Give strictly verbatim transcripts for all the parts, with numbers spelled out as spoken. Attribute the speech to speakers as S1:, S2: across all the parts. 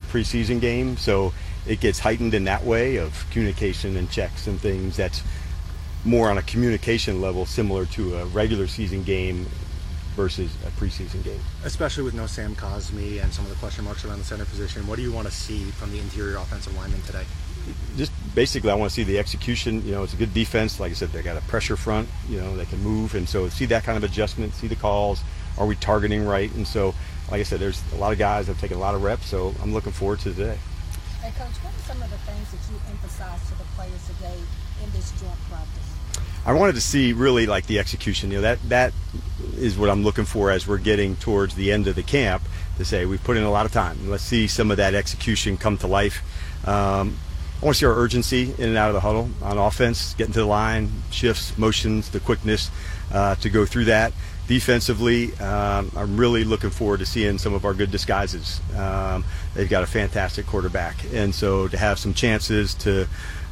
S1: preseason game, so it gets heightened in that way of communication and checks and things. That's more on a communication level, similar to a regular season game versus a preseason game.
S2: Especially with no Sam Cosmi and some of the question marks around the center position, what do you want to see from the interior offensive linemen today?
S1: Just basically, I want to see the execution. You know, it's a good defense. Like I said, they got a pressure front. You know, they can move, and so see that kind of adjustment. See the calls. Are we targeting right? And so, like I said, there's a lot of guys that have taken a lot of reps. So I'm looking forward to today.
S3: Hey, Coach, what are some of the things that you emphasize to the players today in this joint practice?
S1: I wanted to see really like the execution. You know, that that is what I'm looking for as we're getting towards the end of the camp, to say we've put in a lot of time. Let's see some of that execution come to life. Um, I want to see our urgency in and out of the huddle on offense, getting to the line, shifts, motions, the quickness uh, to go through that. Defensively, um, I'm really looking forward to seeing some of our good disguises. Um, they've got a fantastic quarterback, and so to have some chances to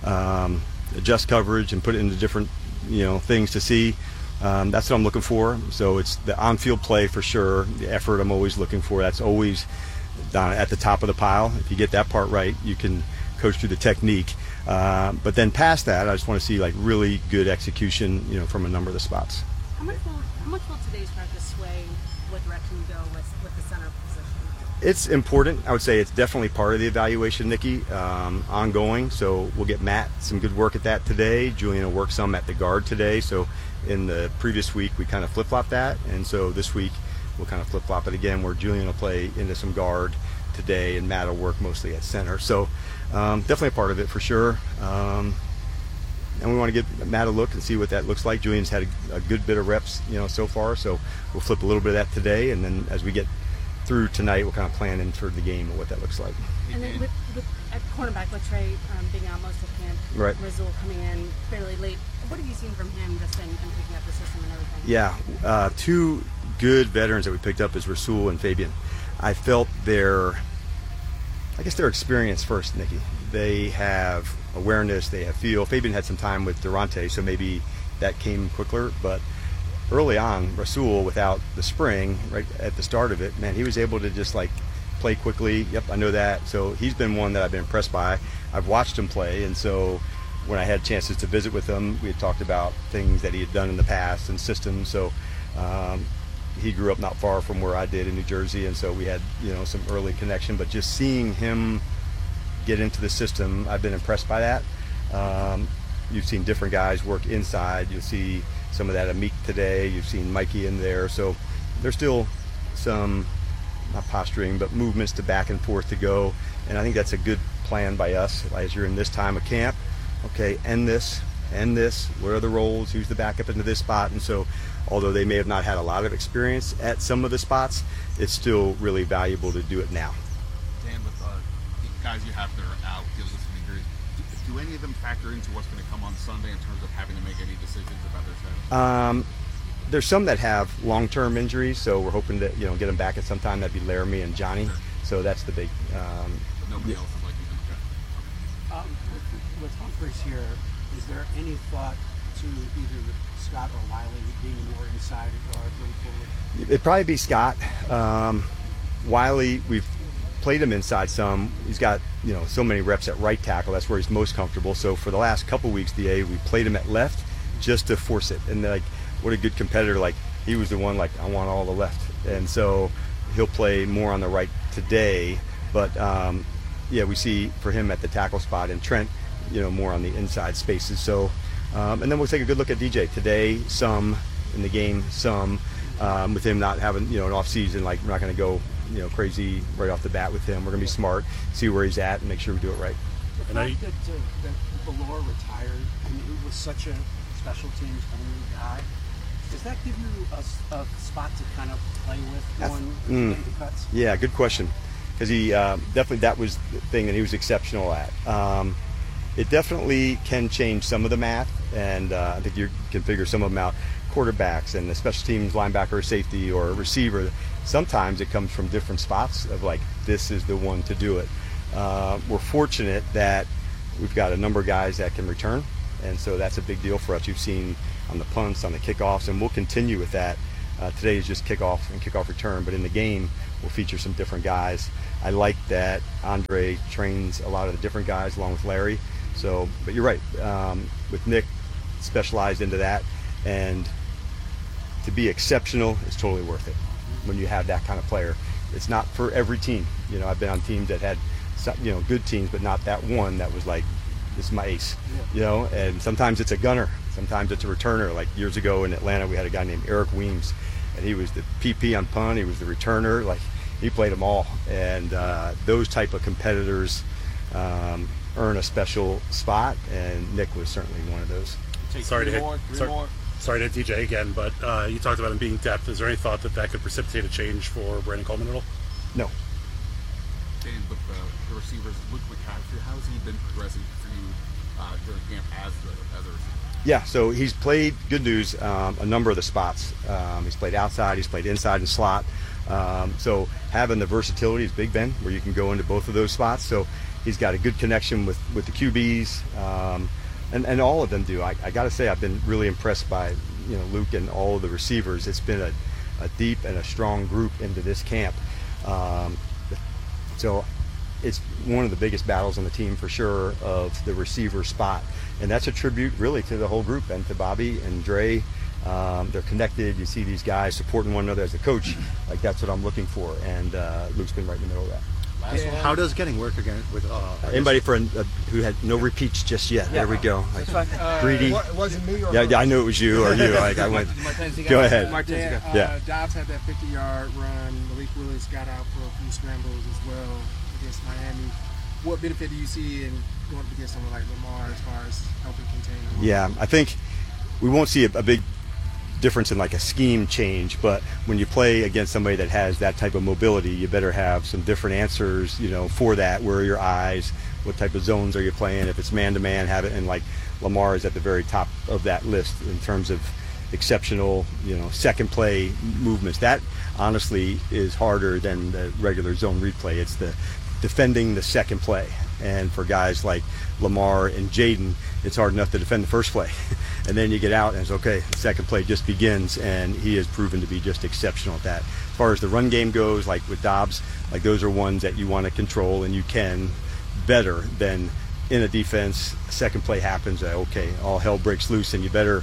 S1: um, adjust coverage and put it into different, you know, things to see. Um, that's what I'm looking for. So it's the on-field play for sure. The effort I'm always looking for. That's always down at the top of the pile. If you get that part right, you can coach through the technique. Uh, but then past that, I just want to see like really good execution, you know, from a number of the spots.
S4: How much will, how much will today's practice sway what direction you go with, with the center position?
S1: It's important. I would say it's definitely part of the evaluation, Nikki, um, ongoing. So we'll get Matt some good work at that today. Julian will work some at the guard today. So in the previous week, we kind of flip-flop that. And so this week, we'll kind of flip-flop it again, where Julian will play into some guard today and Matt will work mostly at center. So um, definitely a part of it for sure. Um, and we want to give Matt a look and see what that looks like. Julian's had a, a good bit of reps, you know, so far. So we'll flip a little bit of that today. And then as we get through tonight, we'll kind of plan in for the game and what that looks like.
S4: And then with, with at cornerback, with Trey um, being out most of camp,
S1: right.
S4: Rasul coming in fairly late, what have you seen from him just in, in picking up the system and everything?
S1: Yeah, uh, two good veterans that we picked up is Rasul and Fabian. I felt their, I guess their experience first, Nikki. They have awareness, they have feel. Fabian had some time with Durante, so maybe that came quicker, but early on, Rasul, without the spring, right at the start of it, man, he was able to just like play quickly. Yep, I know that. So he's been one that I've been impressed by. I've watched him play, and so when I had chances to visit with him, we had talked about things that he had done in the past and systems. So um, he grew up not far from where I did in New Jersey, and so we had, you know, some early connection. But just seeing him get into the system, I've been impressed by that. Um, you've seen different guys work inside. You'll see some of that Amik today. You've seen Mikey in there. So there's still some, not posturing, but movements to back and forth to go. And I think that's a good plan by us as you're in this time of camp. Okay, end this, end this. What are the roles? Who's the backup into this spot? And so although they may have not had a lot of experience at some of the spots, it's still really valuable to do it now.
S5: Dan, with uh, the guys you have that are out dealing with some injuries, do, do any of them factor into what's going to come on Sunday in terms of having to make any decisions about their status?
S1: Um, there's some that have long-term injuries, so we're hoping to, you know, get them back at some time. That'd be Laramie and Johnny. Sure. So that's the big. Um,
S5: but nobody
S1: yeah.
S5: else is like you. Okay.
S6: Um, with, with Humphreys here, is there any thought to either Scott or Wiley being more inside or guard going forward?
S1: It'd probably be Scott. Um, Wiley, we've played him inside some. He's got, you know, so many reps at right tackle. That's where he's most comfortable. So for the last couple weeks, D A, we played him at left just to force it. And like, what a good competitor. Like, he was the one, like, I want all the left. And so he'll play more on the right today. But um, yeah, we see for him at the tackle spot, and Trent, you know, more on the inside spaces. So, um, and then we'll take a good look at D J today. Some in the game, some um, with him not having, you know, an off season. Like, we're not going to go, you know, crazy right off the bat with him. We're going to be smart, see where he's at, and make sure we do it right.
S6: The fact that, uh, that Valor retired, and it was such a special teams only guy, does that give you a, a spot to kind of play with going
S1: mm,
S6: into cuts?
S1: Yeah, good question. Because he uh, definitely, that was the thing that he was exceptional at. Um, it definitely can change some of the math, and uh, I think you can figure some of them out. Quarterbacks and the special teams linebacker, safety, or receiver, sometimes it comes from different spots of like, this is the one to do it. Uh, we're fortunate that we've got a number of guys that can return, and so that's a big deal for us. You've seen on the punts, on the kickoffs, and we'll continue with that. Uh, today is just kickoff and kickoff return, but in the game we'll feature some different guys. I like that Andre trains a lot of the different guys along with Larry. So, but you're right, um, with Nick specialized into that, and to be exceptional is totally worth it when you have that kind of player. It's not for every team. You know, I've been on teams that had some, you know, good teams, but not that one that was like, this is my ace. You know, and sometimes it's a gunner, sometimes it's a returner. Like years ago in Atlanta, we had a guy named Eric Weems, and he was the P P on punt, he was the returner, like he played them all. And uh, those type of competitors um, earn a special spot, and Nick was certainly one of those.
S5: Take
S7: Sorry
S5: three
S7: to hit-
S5: more, three
S7: sorry-
S5: more.
S7: Sorry to hit D J again, but uh, you talked about him being depth. Is there any thought that that could precipitate a change for Brandon Coleman at all?
S1: No.
S5: Dan, with uh, the receivers, Luke McCaffrey, how has he been progressing for you uh, during camp as the as a receiver?
S1: Yeah, so he's played, good news, um, a number of the spots. Um, he's played outside, he's played inside and slot. Um, so having the versatility is Big Ben, where you can go into both of those spots. So he's got a good connection with, with the Q Bs, um, and, and all of them do. I, I got to say, I've been really impressed by, you know, Luke and all of the receivers. It's been a, a deep and a strong group into this camp. Um, so it's one of the biggest battles on the team for sure, of the receiver spot. And that's a tribute really to the whole group and to Bobby and Dre. Um, they're connected. You see these guys supporting one another as a coach. Like, that's what I'm looking for. And uh, Luke's been right in the middle of that.
S5: Last one.
S2: How does getting work again with uh,
S1: Anybody for a, a, who had no repeats just yet? There we go. Like,
S8: Uh,
S1: greedy.
S8: It wasn't me or
S1: Yeah,
S8: her.
S1: yeah, I knew it was you or you. Like, I went. Go ahead.
S8: Yeah, uh,
S1: Yeah.
S8: Dobbs had that fifty-yard run. Malik Willis got out for a few scrambles as well against Miami. What benefit do you see in going up against someone like Lamar as far as helping contain him?
S1: Yeah, I think we won't see a, a big difference in like a scheme change, but when you play against somebody that has that type of mobility, you better have some different answers, you know, for that. Where are your eyes? What type of zones are you playing? If it's man-to-man, have it. And like Lamar is at the very top of that list in terms of exceptional, you know, second play movements. That honestly is harder than the regular zone replay. It's the defending the second play. And for guys like Lamar and Jaden, it's hard enough to defend the first play. And then you get out and it's okay, the second play just begins, and he has proven to be just exceptional at that. As far as the run game goes, like with Dobbs, like those are ones that you want to control, and you can better than in a defense. Second play happens, uh, okay, all hell breaks loose, and you better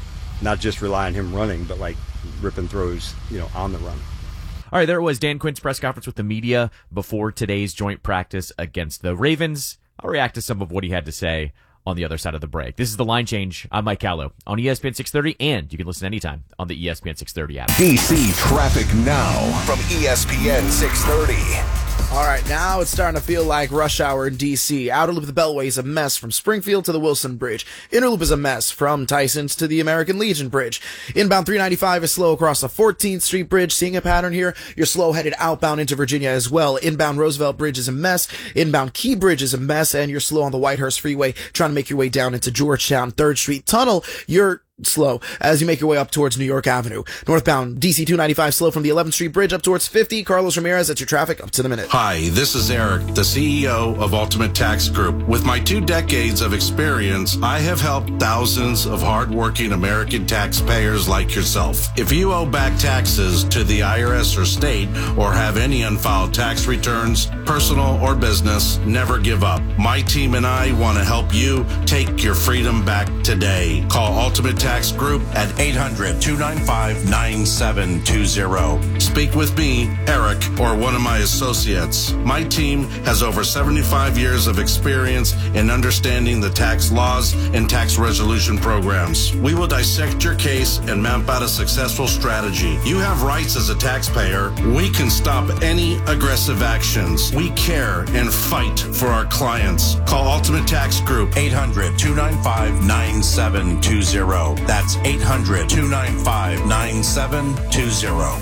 S1: not just rely on him running, but like ripping throws, you know, on the run.
S9: All right, there it was, Dan Quinn's press conference with the media before today's joint practice against the Ravens. I'll react to some of what he had to say on the other side of the break. This is The Line Change. I'm Mike Callow on E S P N six thirty, and you can listen anytime on the E S P N six thirty app.
S10: D C traffic now from E S P N six thirty.
S11: All right, now it's starting to feel like rush hour in D C. Outer Loop of the Beltway is a mess from Springfield to the Wilson Bridge. Inner Loop is a mess from Tyson's to the American Legion Bridge. Inbound three ninety-five is slow across the fourteenth Street Bridge. Seeing a pattern here, you're slow headed outbound into Virginia as well. Inbound Roosevelt Bridge is a mess. Inbound Key Bridge is a mess, and you're slow on the Whitehurst Freeway trying to make your way down into Georgetown third Street Tunnel. You're slow as you make your way up towards New York Avenue. Northbound D C two ninety-five slow from the eleventh Street Bridge up towards fifty. Carlos Ramirez, that's your traffic up to the minute.
S12: Hi, this is Eric, the C E O of Ultimate Tax Group. With my two decades of experience, I have helped thousands of hardworking American taxpayers like yourself. If you owe back taxes to the I R S or state, or have any unfiled tax returns, personal or business, never give up. My team and I want to help you take your freedom back today. Call Ultimate Tax Tax Group at eight hundred, two nine five, nine seven two zero. Speak with me, Eric, or one of my associates. My team has over seventy-five years of experience in understanding the tax laws and tax resolution programs. We will dissect your case and map out a successful strategy. You have rights as a taxpayer. We can stop any aggressive actions. We care and fight for our clients. Call Ultimate Tax Group, eight hundred, two nine five, nine seven two zero. That's eight hundred, two nine five, nine seven two zero.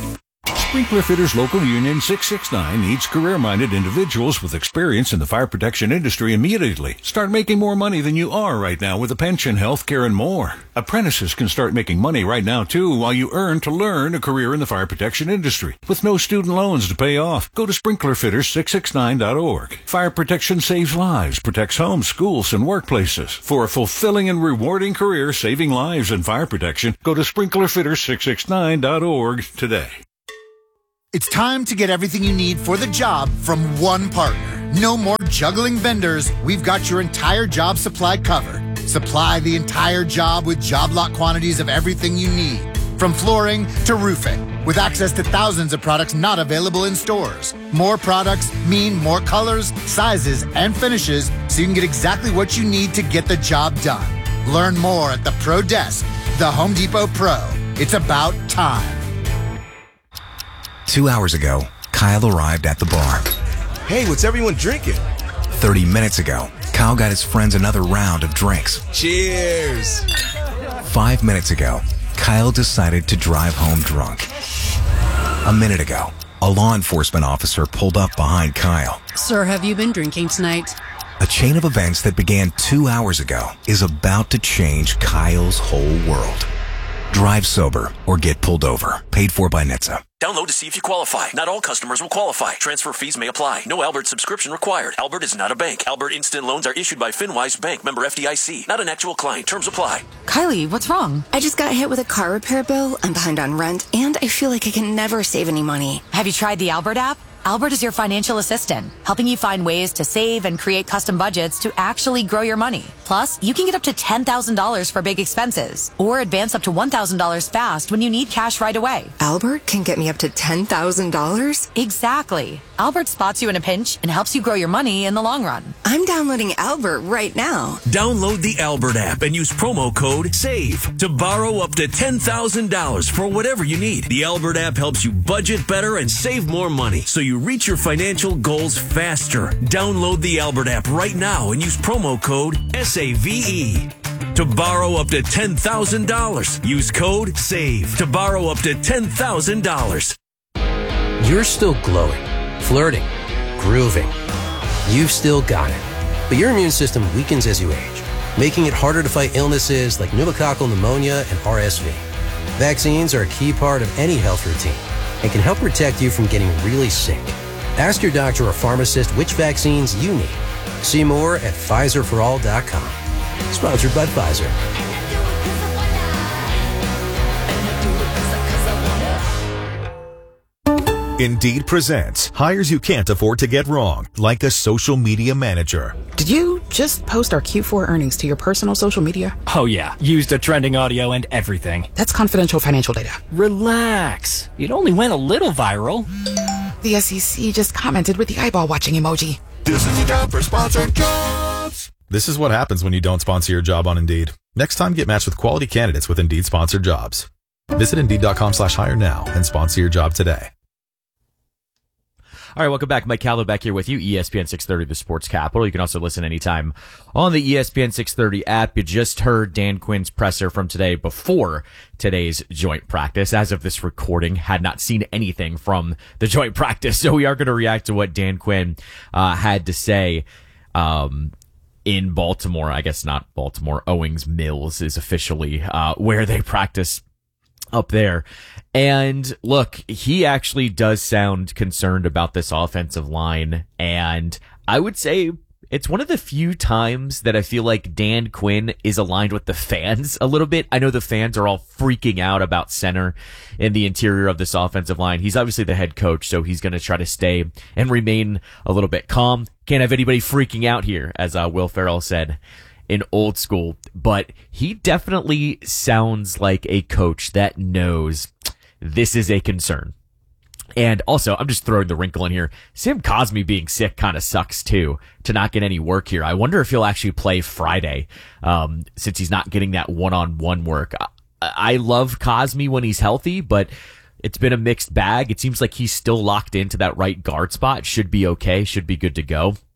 S13: Sprinkler Fitters Local Union six six nine needs career-minded individuals with experience in the fire protection industry immediately. Start making more money than you are right now with a pension, health care, and more. Apprentices can start making money right now, too, while you earn to learn a career in the fire protection industry. With no student loans to pay off, go to sprinkler fitters six six nine dot org. Fire protection saves lives, protects homes, schools, and workplaces. For a fulfilling and rewarding career saving lives in fire protection, go to sprinkler fitters six six nine dot org today.
S14: It's time to get everything you need for the job from one partner. No more juggling vendors. We've got your entire job supply covered. Supply the entire job with job lot quantities of everything you need, from flooring to roofing, with access to thousands of products not available in stores. More products mean more colors, sizes, and finishes, so you can get exactly what you need to get the job done. Learn more at the Pro Desk, the Home Depot Pro. It's about time.
S15: Two hours ago, Kyle arrived at the bar.
S16: Hey, what's everyone drinking?
S15: Thirty minutes ago, Kyle got his friends another round of drinks.
S16: Cheers!
S15: Five minutes ago, Kyle decided to drive home drunk. A minute ago, a law enforcement officer pulled up behind Kyle.
S17: Sir, have you been drinking tonight?
S15: A chain of events that began two hours ago is about to change Kyle's whole world. Drive sober or get pulled over. Paid for by N H T S A.
S18: Download to see if you qualify. Not all customers will qualify. Transfer fees may apply. No Albert subscription required. Albert is not a bank. Albert Instant Loans are issued by FinWise Bank, member F D I C. Not an actual client. Terms apply.
S19: Kylie, what's wrong? I just got hit with a car repair bill. I'm behind on rent, and I feel like I can never save any money.
S20: Have you tried the Albert app? Albert is your financial assistant, helping you find ways to save and create custom budgets to actually grow your money. Plus, you can get up to ten thousand dollars for big expenses, or advance up to one thousand dollars fast when you need cash right away.
S19: Albert can get me up to ten thousand dollars?
S20: Exactly. Albert spots you in a pinch and helps you grow your money in the long run.
S19: I'm downloading Albert right now.
S18: Download the Albert app and use promo code SAVE to borrow up to ten thousand dollars for whatever you need. The Albert app helps you budget better and save more money, so you reach your financial goals faster. Download the Albert app right now and use promo code S A V E to borrow up to ten thousand dollars. Use code SAVE to borrow up to ten thousand dollars.
S21: You're still glowing, flirting, grooving. You've still got it. But your immune system weakens as you age, making it harder to fight illnesses like pneumococcal pneumonia and R S V. Vaccines are a key part of any health routine and can help protect you from getting really sick. Ask your doctor or pharmacist which vaccines you need. See more at Pfizer for all dot com. Sponsored by Pfizer.
S22: Indeed presents hires you can't afford to get wrong, like a social media manager.
S23: Did you just post our Q four earnings to your personal social media?
S24: Oh yeah, used a trending audio and everything.
S23: That's confidential financial data.
S24: Relax. It only went a little viral.
S23: The S E C just commented with the eyeball watching emoji.
S22: This is your job for sponsored jobs. This is what happens when you don't sponsor your job on Indeed. Next time, get matched with quality candidates with Indeed sponsored jobs. Visit Indeed.com slash hire now and sponsor your job today.
S9: All right, welcome back. Mike Callow back here with you, E S P N six thirty, the Sports Capital. You can also listen anytime on the E S P N six thirty app. You just heard Dan Quinn's presser from today before today's joint practice. As of this recording, had not seen anything from the joint practice, so we are going to react to what Dan Quinn uh, had to say um, in Baltimore. I guess not Baltimore. Owings Mills is officially uh, where they practice up there. And look, he actually does sound concerned about this offensive line. And I would say it's one of the few times that I feel like Dan Quinn is aligned with the fans a little bit. I know the fans are all freaking out about center in the interior of this offensive line. He's obviously the head coach, so he's going to try to stay and remain a little bit calm. Can't have anybody freaking out here, as uh, Will Ferrell said in Old School. But he definitely sounds like a coach that knows this is a concern. And also, I'm just throwing the wrinkle in here. Sam Cosmi being sick kind of sucks too, to not get any work here. I wonder if he'll actually play Friday, um, since he's not getting that one-on-one work. I, I love Cosmi when he's healthy, but it's been a mixed bag. It seems like he's still locked into that right guard spot. Should be okay. Should be good to go.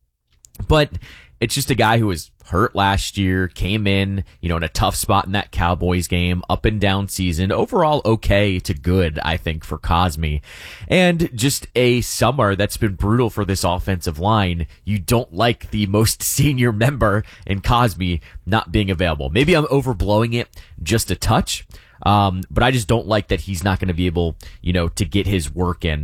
S9: But it's just a guy who was hurt last year, came in, you know, in a tough spot in that Cowboys game, up and down season, overall okay to good, I think, for Cosmi. And just a summer that's been brutal for this offensive line. You don't like the most senior member in Cosmi not being available. Maybe I'm overblowing it just a touch, um, but I just don't like that he's not going to be able, you know, to get his work in,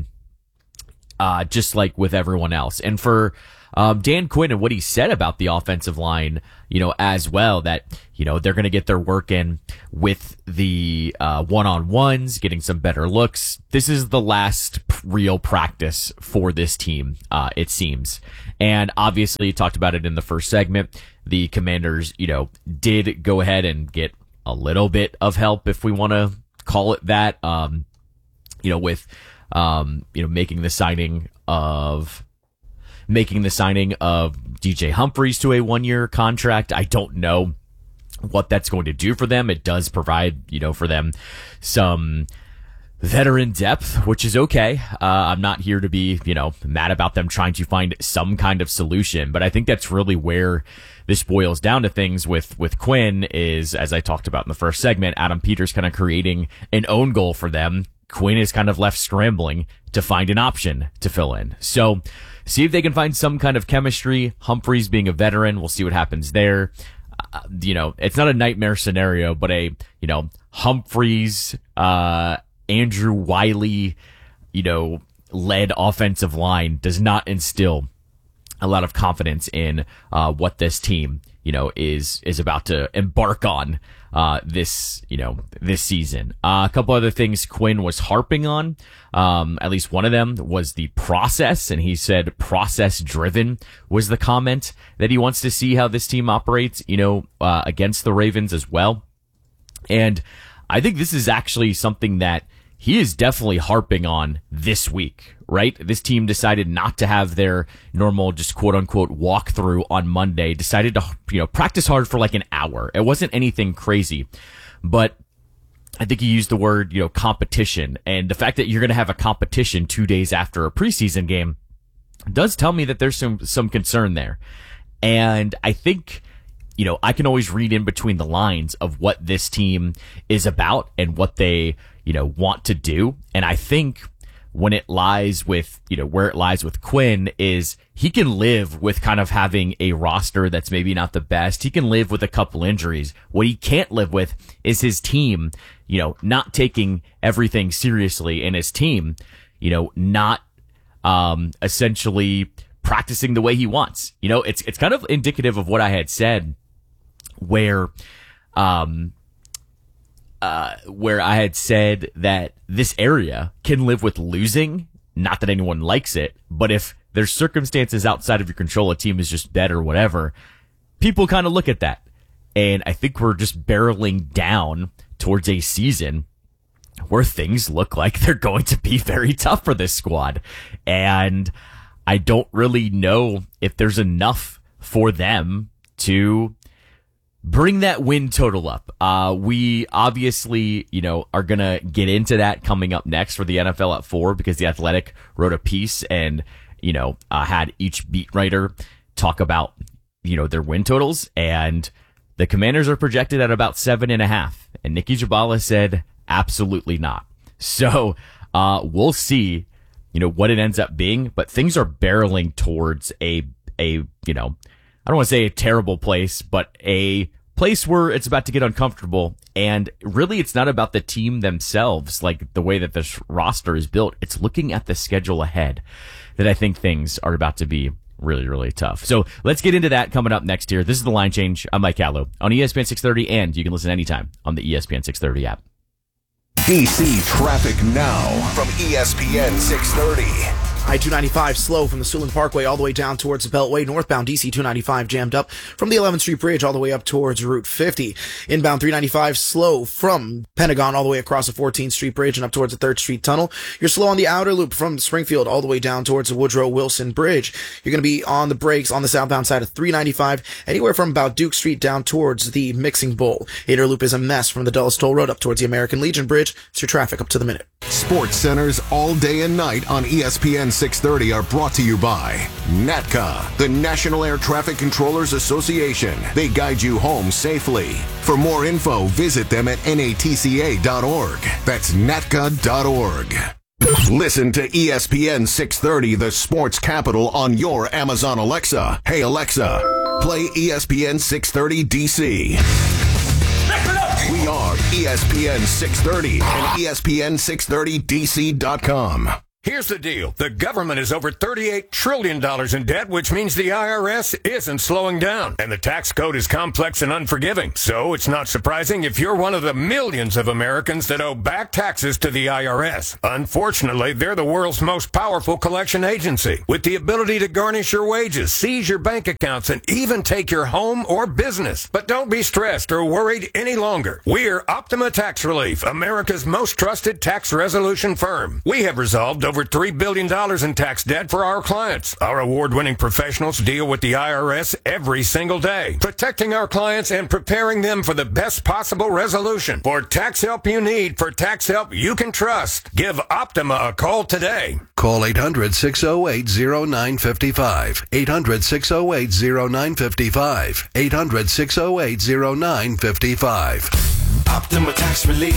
S9: uh, just like with everyone else. And for Um, Dan Quinn and what he said about the offensive line, you know, as well, that, you know, they're going to get their work in with the uh, one-on-ones, getting some better looks. This is the last p- real practice for this team, uh, it seems. And obviously, you talked about it in the first segment. The Commanders, you know, did go ahead and get a little bit of help, if we want to call it that, um, you know, with, um, you know, making the signing of... making the signing of D J Humphries to a one-year contract. I don't know what that's going to do for them. It does provide, you know, for them some veteran depth, which is okay. Uh, I'm not here to be, you know, mad about them trying to find some kind of solution, but I think that's really where this boils down to things with, with Quinn is, as I talked about in the first segment, Adam Peters kind of creating an own goal for them. Quinn is kind of left scrambling to find an option to fill in. So, see if they can find some kind of chemistry. Humphries being a veteran, we'll see what happens there. Uh, you know, it's not a nightmare scenario, but a, you know, Humphries, uh, Andrew Wiley, you know, led offensive line does not instill a lot of confidence in, uh, what this team, you know, is, is about to embark on, uh, this, you know, this season. Uh, a couple other things Quinn was harping on. Um, at least one of them was the process, and he said process driven was the comment that he wants to see how this team operates, you know, uh, against the Ravens as well. And I think this is actually something that he is definitely harping on this week, right? This team decided not to have their normal, just quote unquote, walkthrough on Monday, decided to, you know, practice hard for like an hour. It wasn't anything crazy, but I think he used the word, you know, competition, and the fact that you're going to have a competition two days after a preseason game does tell me that there's some, some concern there. And I think, you know, I can always read in between the lines of what this team is about and what they, you know, want to do. And I think when it lies with, you know, where it lies with Quinn is he can live with kind of having a roster that's maybe not the best. He can live with a couple injuries. What he can't live with is his team, you know, not taking everything seriously, and his team, you know, not, um, essentially practicing the way he wants. You know, it's, it's kind of indicative of what I had said where, um, Uh, where I had said that this area can live with losing. Not that anyone likes it, but if there's circumstances outside of your control, a team is just dead or whatever, people kind of look at that. And I think we're just barreling down towards a season where things look like they're going to be very tough for this squad. And I don't really know if there's enough for them to bring that win total up. Uh, we obviously, you know, are going to get into that coming up next for the N F L at four, because The Athletic wrote a piece and, you know, uh, had each beat writer talk about, you know, their win totals, and the Commanders are projected at about seven and a half. And Nikki Jabala said, absolutely not. So, uh, we'll see, you know, what it ends up being, but things are barreling towards a, a, you know, I don't want to say a terrible place, but a place where it's about to get uncomfortable. And really, it's not about the team themselves, like the way that this roster is built. It's looking at the schedule ahead that I think things are about to be really, really tough. So let's get into that coming up next here. This is The Line Change. I'm Mike Callow on E S P N six thirty, and you can listen anytime on the E S P N six thirty app.
S10: D C traffic now from E S P N six thirty.
S11: I two ninety-five slow from the Siouxland Parkway all the way down towards the Beltway. Northbound D C two ninety-five jammed up from the eleventh Street Bridge all the way up towards Route fifty. Inbound three ninety-five slow from Pentagon all the way across the fourteenth Street Bridge and up towards the third Street Tunnel. You're slow on the outer loop from Springfield all the way down towards the Woodrow Wilson Bridge. You're going to be on the brakes on the southbound side of three ninety-five, anywhere from about Duke Street down towards the Mixing Bowl. Inner loop is a mess from the Dulles Toll Road up towards the American Legion Bridge. It's your traffic up to the minute.
S10: Sports Centers all day and night on E S P N six thirty are brought to you by NATCA, the National Air Traffic Controllers Association. They guide you home safely. For more info, visit them at N A T C A dot org. That's N A T C A dot org. Listen to E S P N six thirty, the sports capital, on your Amazon Alexa. Hey Alexa, play E S P N six thirty D C. We are E S P N six thirty and E S P N six thirty D C dot com.
S3: Here's the deal. The government is over thirty-eight trillion dollars in debt, which means the I R S isn't slowing down. And the tax code is complex and unforgiving. So it's not surprising if you're one of the millions of Americans that owe back taxes to the I R S. Unfortunately, they're the world's most powerful collection agency, with the ability to garnish your wages, seize your bank accounts, and even take your home or business. But don't be stressed or worried any longer. We're Optima Tax Relief, America's most trusted tax resolution firm. We have resolved over three billion dollars in tax debt for our clients. Our award-winning professionals deal with the I R S every single day, protecting our clients and preparing them for the best possible resolution. For tax help you need, for tax help you can trust, give Optima a call today.
S4: Call eight hundred, six oh eight, oh nine five five. eight hundred, six oh eight, oh nine five five. eight hundred, six oh eight, oh nine five five.
S6: Optima Tax Relief.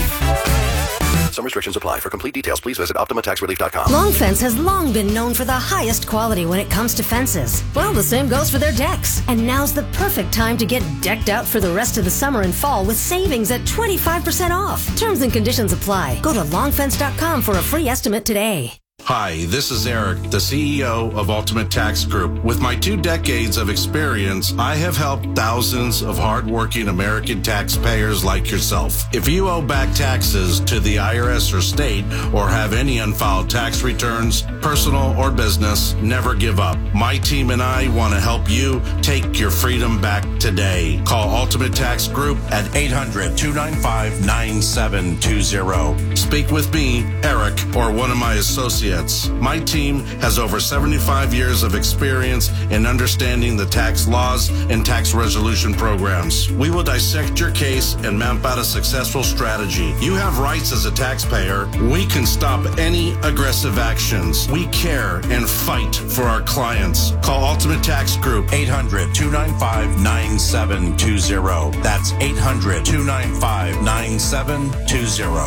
S4: Some restrictions apply. For complete details, please visit Optima Tax Relief dot com.
S7: Long Fence has long been known for the highest quality when it comes to fences. Well, the same goes for their decks. And now's the perfect time to get decked out for the rest of the summer and fall with savings at twenty-five percent off. Terms and conditions apply. Go to long fence dot com for a free estimate today.
S12: Hi, this is Eric, the C E O of Ultimate Tax Group. With my two decades of experience, I have helped thousands of hardworking American taxpayers like yourself. If you owe back taxes to the I R S or state, or have any unfiled tax returns, personal or business, never give up. My team and I want to help you take your freedom back today. Call Ultimate Tax Group at eight hundred, two nine five, nine seven two zero. Speak with me, Eric, or one of my associates. My team has over seventy-five years of experience in understanding the tax laws and tax resolution programs. We will dissect your case and map out a successful strategy. You have rights as a taxpayer. We can stop any aggressive actions. We care and fight for our clients. Call Ultimate Tax Group, eight hundred, two nine five, nine seven two zero. That's eight hundred, two nine five, nine seven two zero.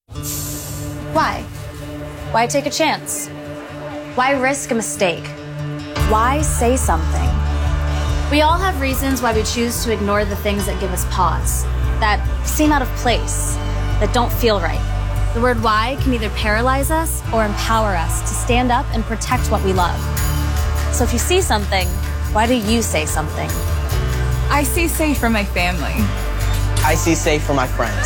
S25: Why? Why take a chance? Why risk a mistake? Why say something? We all have reasons why we choose to ignore the things that give us pause, that seem out of place, that don't feel right. The word why can either paralyze us or empower us to stand up and protect what we love. So if you see something, why do you say something?
S26: I see safe for my family.
S27: I see safe for my friends.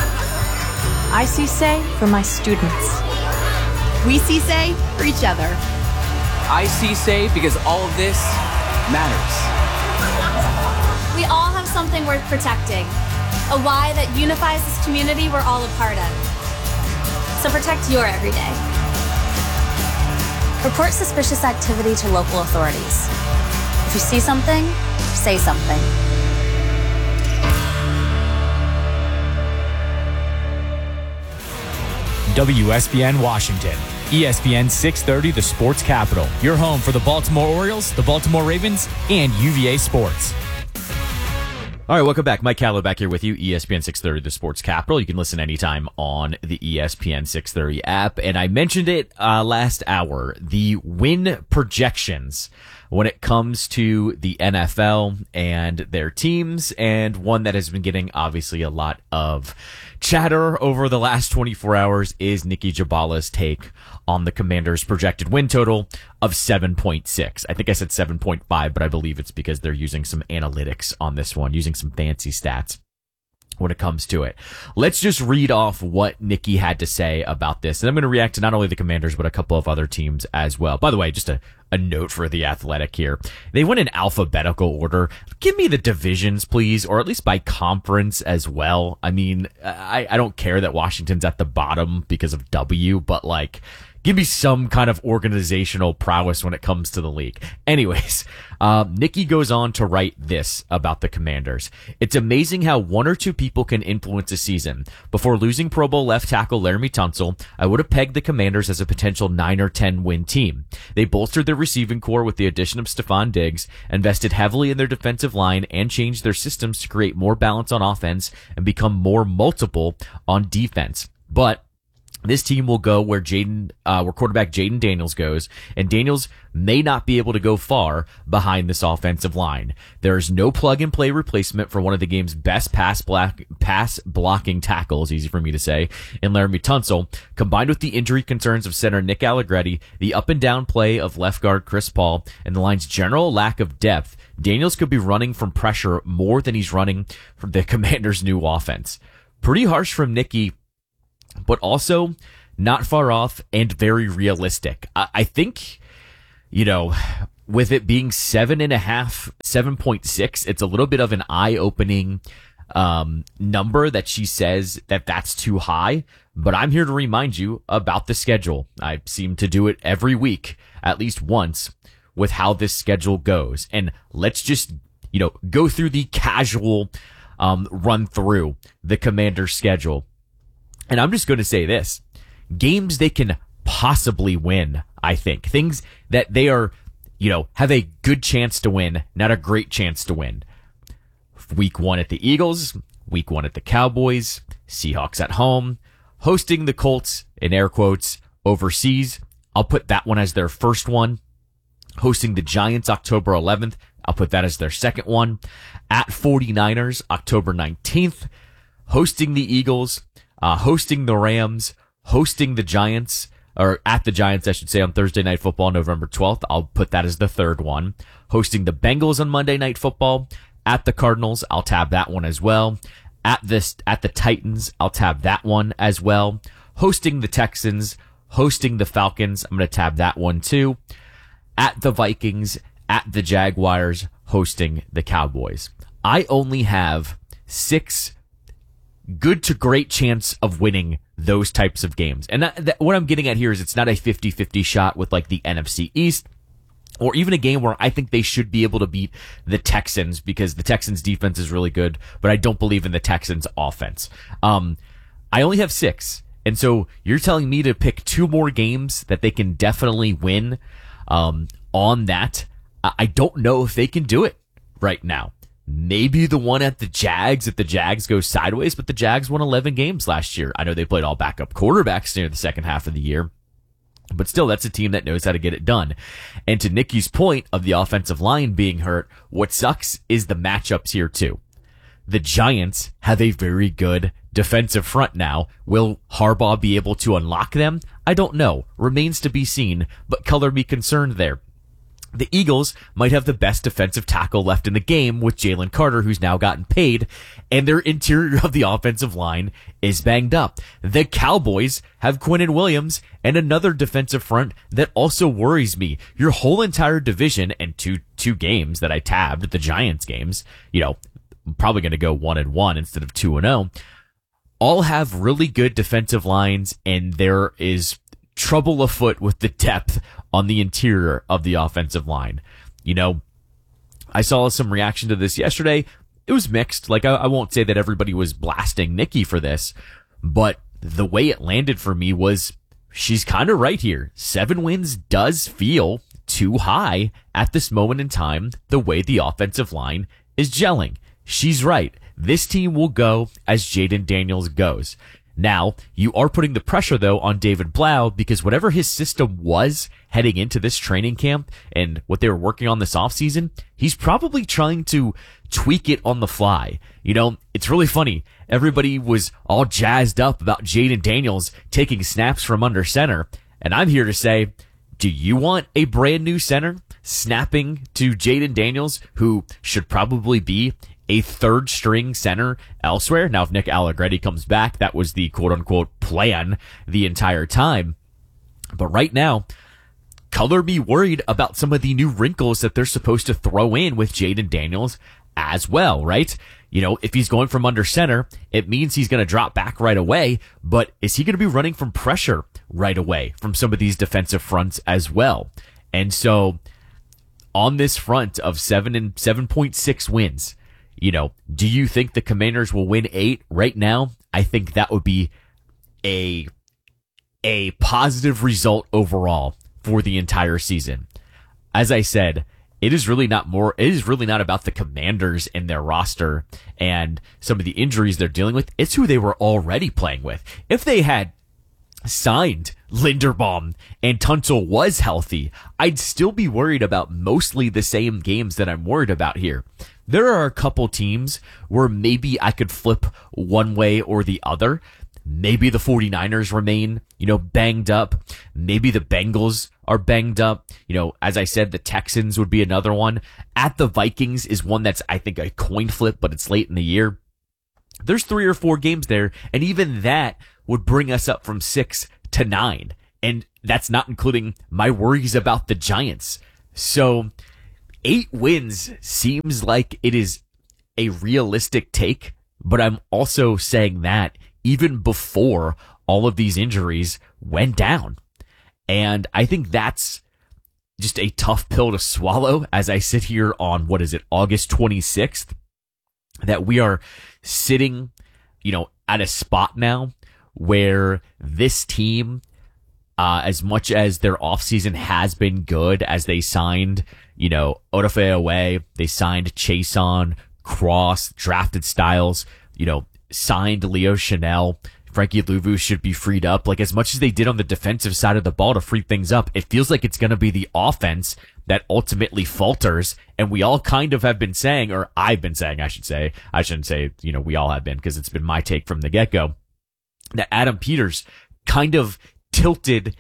S25: I see say for my students.
S28: We see say for each other.
S29: I see say because all of this matters.
S25: We all have something worth protecting, a why that unifies this community we're all a part of. So protect your everyday. Report suspicious activity to local authorities. If you see something, say something.
S9: W S B N Washington. E S P N six thirty, the sports capital. Your home for the Baltimore Orioles, the Baltimore Ravens, and U V A Sports. All right, welcome back. Mike Callow back here with you, E S P N six thirty, the sports capital. You can listen anytime on the E S P N six thirty app. And I mentioned it uh, last hour, the win projections when it comes to the N F L and their teams, and one that has been getting obviously a lot of chatter over the last twenty-four hours is Nikki Jhabvala's take on the Commanders' projected win total of seven point six. I think I said seven point five, but I believe it's because they're using some analytics on this one, using some fancy stats when it comes to it. Let's just read off what Nikki had to say about this. And I'm going to react to not only the Commanders, but a couple of other teams as well. By the way, just a, a note for The Athletic here. They went in alphabetical order. Give me the divisions, please, or at least by conference as well. I mean, I, I don't care that Washington's at the bottom because of W, but like, give me some kind of organizational prowess when it comes to the league. Anyways, um, Nikki goes on to write this about the Commanders. It's amazing how one or two people can influence a season. Before losing Pro Bowl left tackle Laramie Tunsil, I would have pegged the Commanders as a potential nine or ten win team. They bolstered their receiving core with the addition of Stephon Diggs, invested heavily in their defensive line, and changed their systems to create more balance on offense and become more multiple on defense. But this team will go where Jaden, uh, where quarterback Jaden Daniels goes, and Daniels may not be able to go far behind this offensive line. There is no plug-and-play replacement for one of the game's best pass block, pass blocking tackles, easy for me to say, in Laramie Tunsil. Combined with the injury concerns of center Nick Allegretti, the up-and-down play of left guard Chris Paul, and the line's general lack of depth, Daniels could be running from pressure more than he's running from the Commanders' new offense. Pretty harsh from Nicky, but also not far off and very realistic. I, I think, you know, with it being seven and a half, seven point six, it's a little bit of an eye-opening um, number that she says that that's too high. But I'm here to remind you about the schedule. I seem to do it every week, at least once, with how this schedule goes. And let's just, you know, go through the casual um, run through the Commander's schedule. And I'm just going to say this. Games they can possibly win, I think. Things that they are, you know, have a good chance to win, not a great chance to win. Week one at the Eagles, week one at the Cowboys, Seahawks at home, hosting the Colts, in air quotes, overseas. I'll put that one as their first one. Hosting the Giants October eleventh. I'll put that as their second one. At forty-niners, October nineteenth. Hosting the Eagles. Uh, hosting the Rams, hosting the Giants, or at the Giants, I should say, on Thursday Night Football, November twelfth. I'll put that as the third one. Hosting the Bengals on Monday Night Football, at the Cardinals, I'll tab that one as well. At this, at the Titans, I'll tab that one as well. Hosting the Texans, hosting the Falcons, I'm going to tab that one too. At the Vikings, at the Jaguars, hosting the Cowboys. I only have six good to great chance of winning those types of games. And that, that, what I'm getting at here is it's not a fifty-fifty shot with like the N F C East or even a game where I think they should be able to beat the Texans because the Texans defense is really good, but I don't believe in the Texans offense. Um, I only have six. And so you're telling me to pick two more games that they can definitely win, um, on that. I don't know if they can do it right now. Maybe the one at the Jags, if the Jags go sideways, but the Jags won eleven games last year. I know they played all backup quarterbacks near the second half of the year, but still, that's a team that knows how to get it done. And to Nikki's point of the offensive line being hurt, what sucks is the matchups here too. The Giants have a very good defensive front now. Will Harbaugh be able to unlock them? I don't know. Remains to be seen, but color me concerned there. The Eagles might have the best defensive tackle left in the game with Jalen Carter, who's now gotten paid, and their interior of the offensive line is banged up. The Cowboys have Quinnen Williams and another defensive front that also worries me. Your whole entire division and two two games that I tabbed, the Giants games, you know, I'm probably going to go one and one instead of two and oh, all have really good defensive lines, and there is trouble afoot with the depth on the interior of the offensive line. You know, I saw some reaction to this yesterday. It was mixed. Like, I, I won't say that everybody was blasting Nikki for this, but the way it landed for me was she's kind of right here. Seven wins does feel too high at this moment in time, the way the offensive line is gelling. She's right. This team will go as Jaden Daniels goes. Now, you are putting the pressure, though, on David Blau because whatever his system was heading into this training camp and what they were working on this offseason, he's probably trying to tweak it on the fly. You know, it's really funny. Everybody was all jazzed up about Jaden Daniels taking snaps from under center, and I'm here to say, do you want a brand new center snapping to Jaden Daniels, who should probably be a third string center elsewhere? Now, if Nick Allegretti comes back, that was the quote unquote plan the entire time. But right now, color me worried about some of the new wrinkles that they're supposed to throw in with Jayden Daniels as well, right? You know, if he's going from under center, it means he's going to drop back right away, but is he going to be running from pressure right away from some of these defensive fronts as well? And so on this front of seven and seven point six wins, you know, do you think the Commanders will win eight right now? I think that would be a, a positive result overall for the entire season. As I said, it is really not more, it is really not about the Commanders and their roster and some of the injuries they're dealing with. It's who they were already playing with. If they had signed Linderbaum and Tunsil was healthy, I'd still be worried about mostly the same games that I'm worried about here. There are a couple teams where maybe I could flip one way or the other. Maybe the 49ers remain, you know, banged up. Maybe the Bengals are banged up. You know, as I said, the Texans would be another one. At the Vikings is one that's, I think, a coin flip, but it's late in the year. There's three or four games there, and even that would bring us up from six to nine. And that's not including my worries about the Giants. So eight wins seems like it is a realistic take, but I'm also saying that even before all of these injuries went down. And I think that's just a tough pill to swallow as I sit here on, what is it, August twenty-sixth, that we are sitting, you know, at a spot now where this team, uh, as much as their offseason has been good, as they signed, you know, Odafe Oweh, they signed Chason, Cross, drafted Styles, you know, signed Leo Chanel, Frankie Louvu should be freed up. Like, as much as they did on the defensive side of the ball to free things up, it feels like it's going to be the offense that ultimately falters. And we all kind of have been saying, or I've been saying, I should say, I shouldn't say, you know, we all have been, because it's been my take from the get-go, that Adam Peters kind of tilted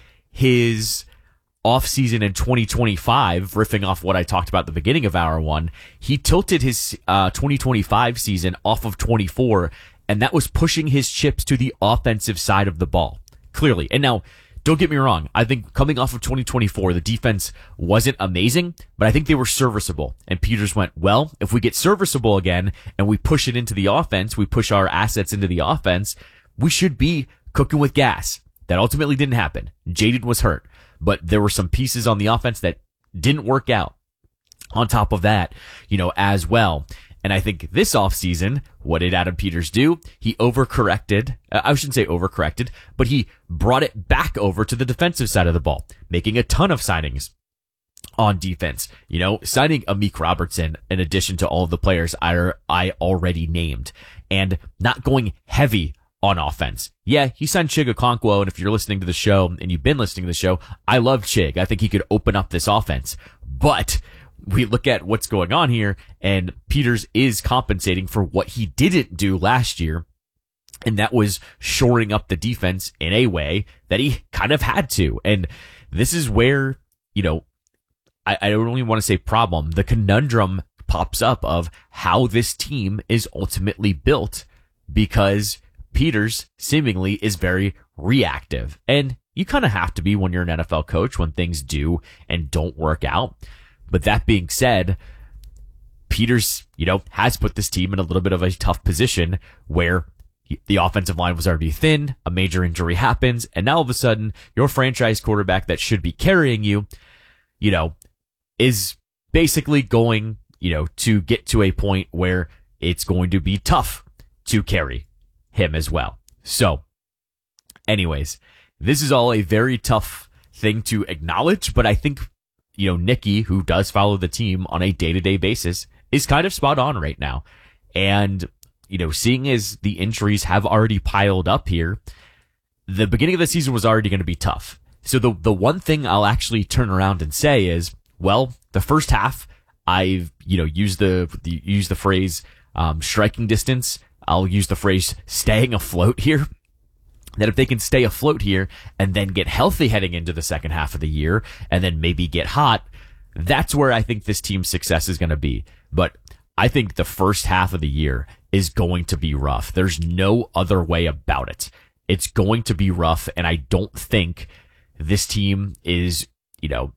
S9: his offseason in twenty twenty-five, riffing off what I talked about at the beginning of hour one. He tilted his uh, twenty twenty-five season off of twenty-four, and that was pushing his chips to the offensive side of the ball, clearly. And now, don't get me wrong, I think coming off of twenty twenty-four, the defense wasn't amazing, but I think they were serviceable. And Peters went, well, if we get serviceable again and we push it into the offense, we push our assets into the offense, we should be cooking with gas. That ultimately didn't happen. Jayden was hurt, but there were some pieces on the offense that didn't work out on top of that, you know, as well. And I think this offseason, what did Adam Peters do? He overcorrected. Uh, I shouldn't say overcorrected, but he brought it back over to the defensive side of the ball, making a ton of signings on defense. You know, signing Amik Robertson in addition to all of the players I, I already named, and not going heavy on offense. Yeah, he signed Chig Okonkwo, and if you're listening to the show, and you've been listening to the show, I love Chig. I think he could open up this offense. But we look at what's going on here, and Peters is compensating for what he didn't do last year, and that was shoring up the defense in a way that he kind of had to. And this is where, you know, I, I don't really want to say problem. The conundrum pops up of how this team is ultimately built, because Peters seemingly is very reactive. And you kind of have to be when you're an N F L coach when things do and don't work out. But that being said, Peters, you know, has put this team in a little bit of a tough position where the offensive line was already thin, a major injury happens, and now all of a sudden your franchise quarterback that should be carrying you, you know, is basically going, you know, to get to a point where it's going to be tough to carry him as well. So, anyways, this is all a very tough thing to acknowledge, but I think, you know, Nicky, who does follow the team on a day-to-day basis, is kind of spot on right now. And, you know, seeing as the injuries have already piled up here, the beginning of the season was already going to be tough. So the the one thing I'll actually turn around and say is, well, the first half, I've, you know, used the, the use the phrase um, striking distance. I'll use the phrase staying afloat here. That if they can stay afloat here and then get healthy heading into the second half of the year and then maybe get hot, that's where I think this team's success is going to be. But I think the first half of the year is going to be rough. There's no other way about it. It's going to be rough, and I don't think this team is, you know,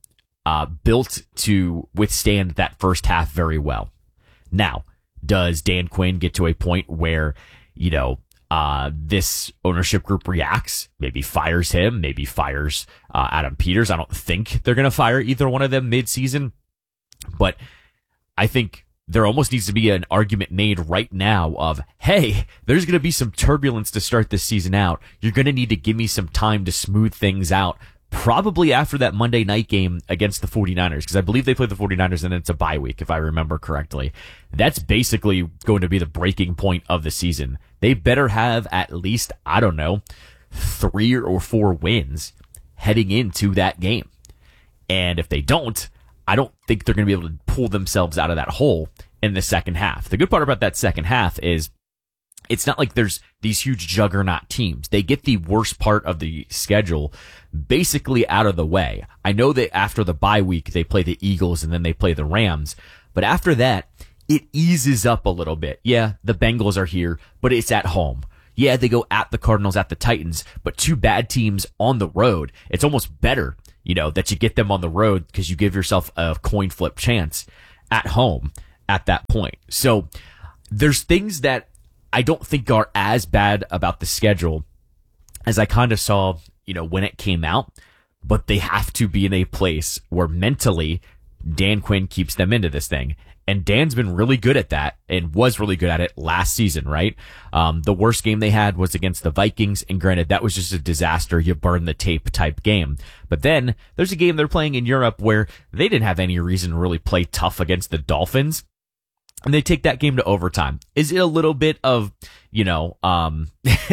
S9: uh, built to withstand that first half very well. Now, does Dan Quinn get to a point where, you know, uh, this ownership group reacts, maybe fires him, maybe fires uh, Adam Peters? I don't think they're going to fire either one of them mid-season, but I think there almost needs to be an argument made right now of, hey, there's going to be some turbulence to start this season out. You're going to need to give me some time to smooth things out, probably after that Monday night game against the 49ers, because I believe they play the 49ers and then it's a bye week, if I remember correctly. That's basically going to be the breaking point of the season. They better have at least, I don't know, three or four wins heading into that game. And if they don't, I don't think they're going to be able to pull themselves out of that hole in the second half. The good part about that second half is it's not like there's these huge juggernaut teams. They get the worst part of the schedule basically out of the way. I know that after the bye week, they play the Eagles and then they play the Rams. But after that, it eases up a little bit. Yeah, the Bengals are here, but it's at home. Yeah, they go at the Cardinals, at the Titans, but two bad teams on the road. It's almost better, you know, that you get them on the road because you give yourself a coin flip chance at home at that point. So there's things that I don't think are as bad about the schedule as I kind of saw, you know, when it came out, but they have to be in a place where mentally Dan Quinn keeps them into this thing. And Dan's been really good at that and was really good at it last season, right? Um, the worst game they had was against the Vikings. And granted, that was just a disaster. You burn the tape type game. But then there's a game they're playing in Europe where they didn't have any reason to really play tough against the Dolphins. And they take that game to overtime. Is it a little bit of, you know, um,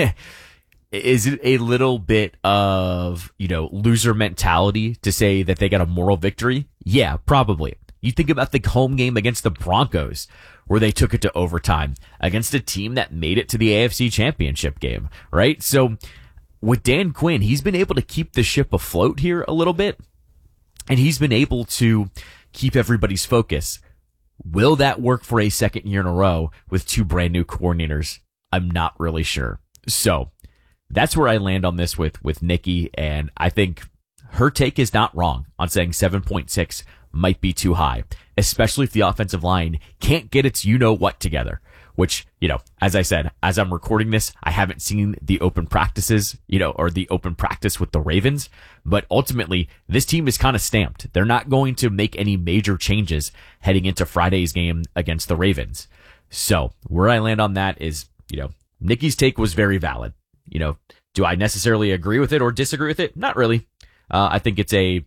S9: is it a little bit of, you know, loser mentality to say that they got a moral victory? Yeah, probably. You think about the home game against the Broncos, where they took it to overtime against a team that made it to the A F C Championship game, right? So with Dan Quinn, he's been able to keep the ship afloat here a little bit, and he's been able to keep everybody's focus. Will that work for a second year in a row with two brand new coordinators? I'm not really sure. So that's where I land on this with, with Nikki, and I think her take is not wrong on saying seven point six might be too high, especially if the offensive line can't get its you-know-what together, which, you know, as I said, as I'm recording this, I haven't seen the open practices, you know, or the open practice with the Ravens, but ultimately, this team is kind of stamped. They're not going to make any major changes heading into Friday's game against the Ravens. So, where I land on that is, you know, Nikki's take was very valid. You know, do I necessarily agree with it or disagree with it? Not really. Uh, I think it's a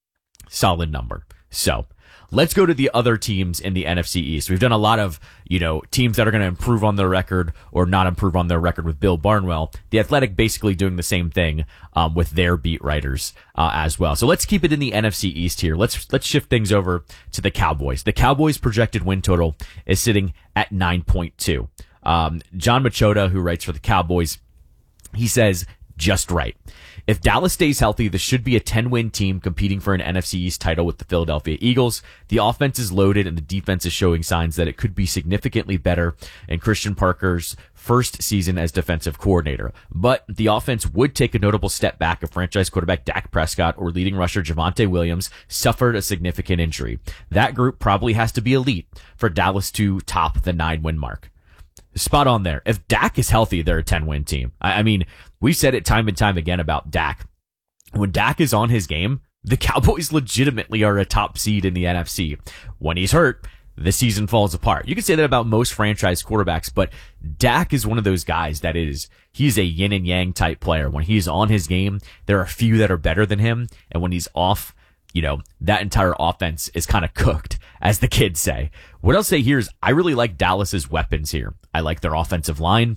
S9: solid number. So let's go to the other teams in the N F C East. We've done a lot of, you know, teams that are going to improve on their record or not improve on their record with Bill Barnwell. The Athletic basically doing the same thing um, with their beat writers uh, as well. So let's keep it in the N F C East here. Let's let's shift things over to the Cowboys. The Cowboys' projected win total is sitting at nine point two. Um, John Machota, who writes for the Cowboys, he says, just right. If Dallas stays healthy, this should be a ten-win team competing for an N F C East title with the Philadelphia Eagles. The offense is loaded and the defense is showing signs that it could be significantly better in Christian Parker's first season as defensive coordinator. But the offense would take a notable step back if franchise quarterback Dak Prescott or leading rusher Javonte Williams suffered a significant injury. That group probably has to be elite for Dallas to top the nine-win mark. Spot on there. If Dak is healthy, they're a ten-win team. I, I mean, we said it time and time again about Dak. When Dak is on his game, the Cowboys legitimately are a top seed in the N F C. When he's hurt, the season falls apart. You can say that about most franchise quarterbacks, but Dak is one of those guys that is, he's a yin and yang type player. When he's on his game, there are a few that are better than him. And when he's off, you know, that entire offense is kind of cooked, as the kids say. What I'll say here is I really like Dallas's weapons here. I like their offensive line.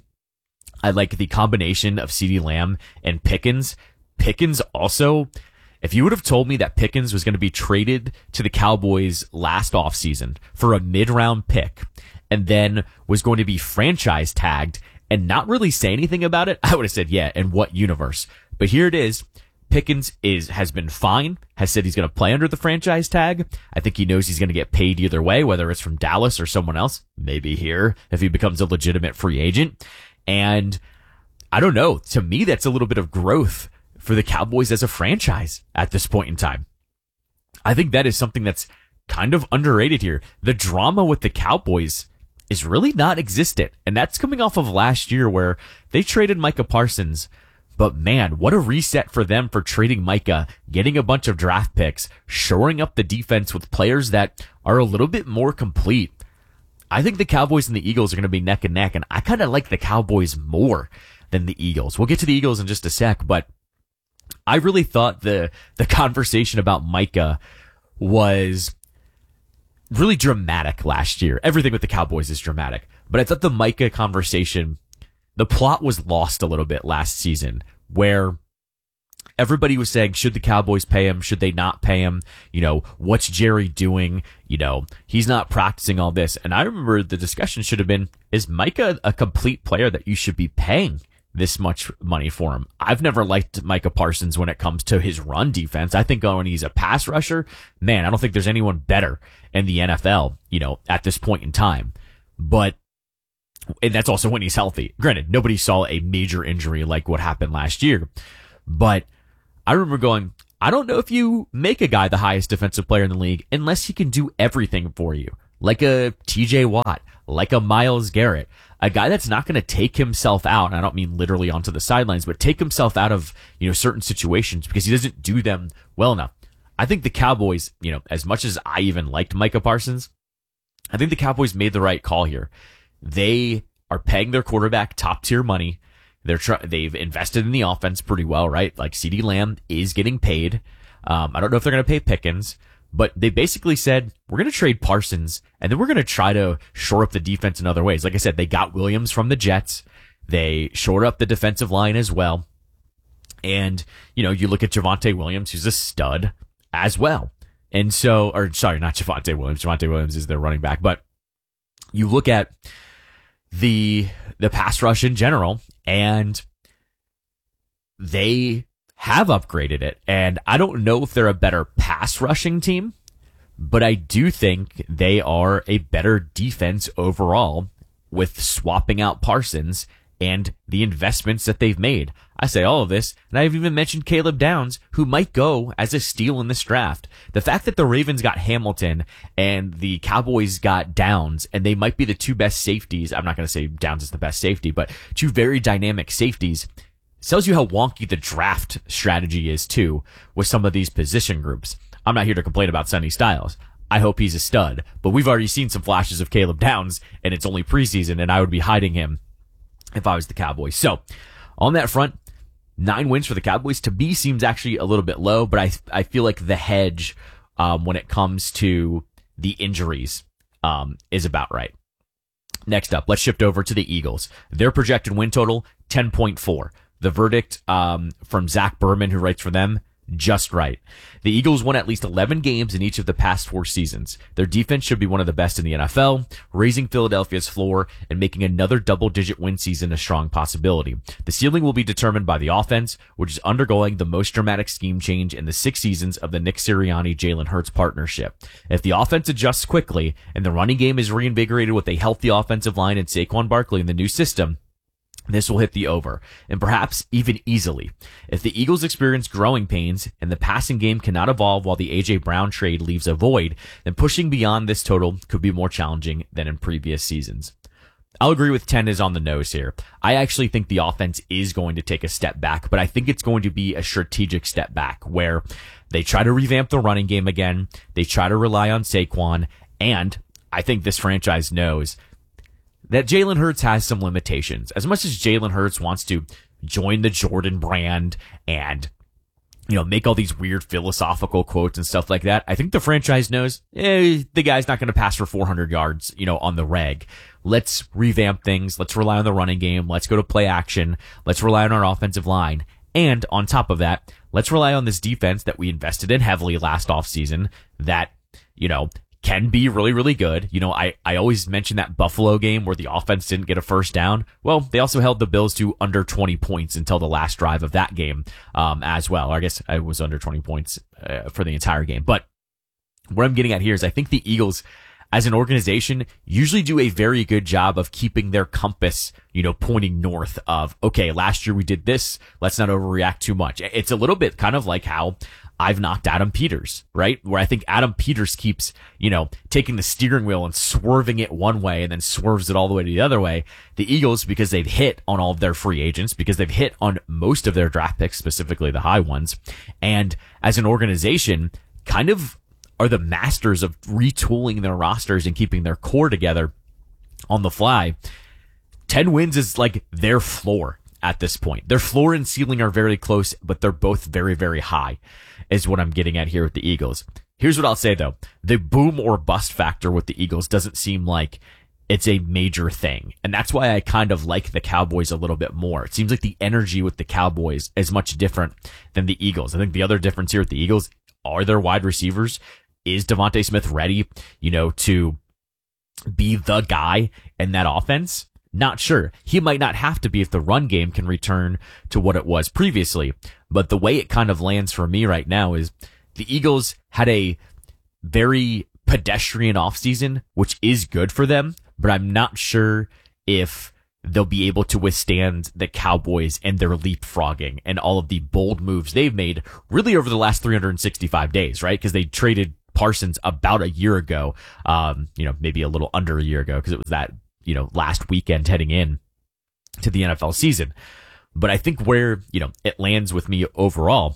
S9: I like the combination of CeeDee Lamb and Pickens. Pickens also, if you would have told me that Pickens was going to be traded to the Cowboys last offseason for a mid-round pick and then was going to be franchise tagged and not really say anything about it, I would have said, yeah, in what universe? But here it is. Pickens is has been fine, has said he's going to play under the franchise tag. I think he knows he's going to get paid either way, whether it's from Dallas or someone else, maybe here, if he becomes a legitimate free agent. And I don't know, to me, that's a little bit of growth for the Cowboys as a franchise at this point in time. I think that is something that's kind of underrated here. The drama with the Cowboys is really not existent. And that's coming off of last year where they traded Micah Parsons. But man, what a reset for them for trading Micah, getting a bunch of draft picks, shoring up the defense with players that are a little bit more complete. I think the Cowboys and the Eagles are going to be neck and neck, and I kind of like the Cowboys more than the Eagles. We'll get to the Eagles in just a sec, but I really thought the the conversation about Micah was really dramatic last year. Everything with the Cowboys is dramatic, but I thought the Micah conversation, the plot was lost a little bit last season, where everybody was saying, should the Cowboys pay him? Should they not pay him? You know, what's Jerry doing? You know, he's not practicing all this. And I remember the discussion should have been, is Micah a complete player that you should be paying this much money for him? I've never liked Micah Parsons when it comes to his run defense. I think when he's a pass rusher, man, I don't think there's anyone better in the N F L, you know, at this point in time. But and that's also when he's healthy. Granted, nobody saw a major injury like what happened last year. But I remember going, I don't know if you make a guy the highest defensive player in the league unless he can do everything for you. Like a T J Watt, like a Myles Garrett, a guy that's not going to take himself out. And I don't mean literally onto the sidelines, but take himself out of, you know, certain situations because he doesn't do them well enough. I think the Cowboys, you know, as much as I even liked Micah Parsons, I think the Cowboys made the right call here. They are paying their quarterback top tier money. They're try- they've invested in the offense pretty well, right? Like CeeDee Lamb is getting paid. Um, I don't know if they're going to pay Pickens, but they basically said, we're going to trade Parsons and then we're going to try to shore up the defense in other ways. Like I said, they got Williams from the Jets. They shored up the defensive line as well. And, you know, you look at Javonte Williams, who's a stud as well. And so, or sorry, not Javonte Williams. Javonte Williams is their running back, but you look at the the pass rush in general, and they have upgraded it. And I don't know if they're a better pass rushing team, but I do think they are a better defense overall with swapping out Parsons and the investments that they've made. I say all of this, and I've even mentioned Caleb Downs, who might go as a steal in this draft. The fact that the Ravens got Hamilton and the Cowboys got Downs, and they might be the two best safeties. I'm not going to say Downs is the best safety, but two very dynamic safeties tells you how wonky the draft strategy is too with some of these position groups. I'm not here to complain about Sonny Styles. I hope he's a stud, but we've already seen some flashes of Caleb Downs, and it's only preseason, and I would be hiding him if I was the Cowboys. So on that front, nine wins for the Cowboys to me seems actually a little bit low, but I I feel like the hedge um, when it comes to the injuries um, is about right. Next up, let's shift over to the Eagles. Their projected win total, ten point four. The verdict um, from Zach Berman, who writes for them, just right. The Eagles won at least eleven games in each of the past four seasons. Their defense should be one of the best in the N F L, raising Philadelphia's floor and making another double-digit win season a strong possibility. The ceiling will be determined by the offense, which is undergoing the most dramatic scheme change in the six seasons of the Nick Sirianni-Jalen Hurts partnership. If the offense adjusts quickly and the running game is reinvigorated with a healthy offensive line and Saquon Barkley in the new system, this will hit the over, and perhaps even easily. If the Eagles experience growing pains and the passing game cannot evolve while the A J Brown trade leaves a void, then pushing beyond this total could be more challenging than in previous seasons. I'll agree with ten is on the nose here. I actually think the offense is going to take a step back, but I think it's going to be a strategic step back where they try to revamp the running game again, they try to rely on Saquon, and I think this franchise knows that Jalen Hurts has some limitations. As much as Jalen Hurts wants to join the Jordan brand and, you know, make all these weird philosophical quotes and stuff like that, I think the franchise knows, eh, the guy's not going to pass for four hundred yards, you know, on the reg. Let's revamp things. Let's rely on the running game. Let's go to play action. Let's rely on our offensive line. And on top of that, let's rely on this defense that we invested in heavily last offseason that, you know, can be really, really good. You know, I, I always mention that Buffalo game where the offense didn't get a first down. Well, they also held the Bills to under twenty points until the last drive of that game, um, as well. Or I guess it was under twenty points uh, for the entire game. But what I'm getting at here is I think the Eagles, as an organization, usually do a very good job of keeping their compass, you know, pointing north of, okay, last year we did this. Let's not overreact too much. It's a little bit kind of like how I've knocked Adam Peters, right? Where I think Adam Peters keeps, you know, taking the steering wheel and swerving it one way and then swerves it all the way to the other way. The Eagles, because they've hit on all of their free agents, because they've hit on most of their draft picks, specifically the high ones, and as an organization, kind of are the masters of retooling their rosters and keeping their core together on the fly. ten wins is like their floor at this point. Their floor and ceiling are very close, but they're both very, very high, is what I'm getting at here with the Eagles. Here's what I'll say, though. The boom or bust factor with the Eagles doesn't seem like it's a major thing. And that's why I kind of like the Cowboys a little bit more. It seems like the energy with the Cowboys is much different than the Eagles. I think the other difference here with the Eagles are their wide receivers. Is Devontae Smith ready, you know, to be the guy in that offense? Not sure. He might not have to be if the run game can return to what it was previously. But the way it kind of lands for me right now is the Eagles had a very pedestrian offseason, which is good for them, but I'm not sure if they'll be able to withstand the Cowboys and their leapfrogging and all of the bold moves they've made really over the last three hundred sixty-five days, right? Because they traded Parsons about a year ago, um, you know, maybe a little under a year ago, because it was that, you know, last weekend heading in to the N F L season. But I think where, you know, it lands with me overall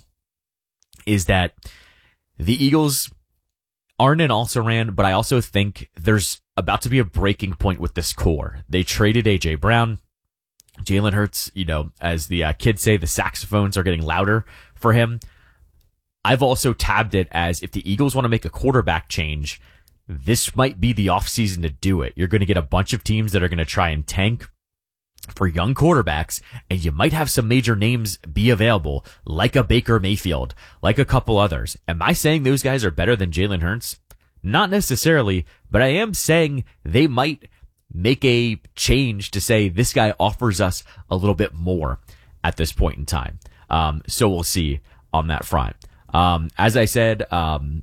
S9: is that the Eagles aren't an also-ran, but I also think there's about to be a breaking point with this core. They traded A J Brown, Jalen Hurts, you know, as the uh, kids say, the saxophones are getting louder for him. I've also tabbed it as if the Eagles want to make a quarterback change, this might be the offseason to do it. You're going to get a bunch of teams that are going to try and tank for young quarterbacks, and you might have some major names be available, like a Baker Mayfield, like a couple others. Am I saying those guys are better than Jalen Hurts? Not necessarily, but I am saying they might make a change to say this guy offers us a little bit more at this point in time. Um, so we'll see on that front. Um, as I said, um,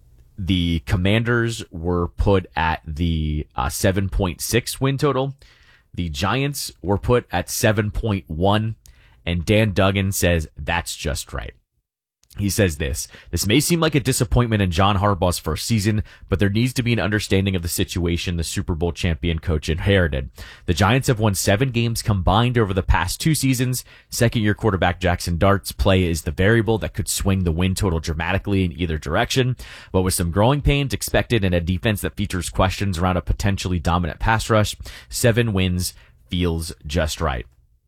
S9: the Commanders were put at the uh, seven point six win total. The Giants were put at seven point one, and Dan Duggan says that's just right. He says this, this may seem like a disappointment in John Harbaugh's first season, but there needs to be an understanding of the situation the Super Bowl champion coach inherited. The Giants have won seven games combined over the past two seasons. Second-year quarterback Jackson Dart's play is the variable that could swing the win total dramatically in either direction. But with some growing pains expected and a defense that features questions around a potentially dominant pass rush, seven wins feels just right.